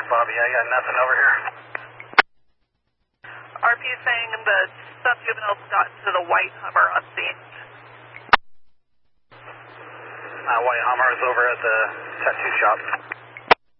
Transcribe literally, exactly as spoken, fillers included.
Bobby, I got nothing over here. R P saying the sub-juveniles got into the white Hummer on scene. Uh, white Hummer is over at the tattoo shop.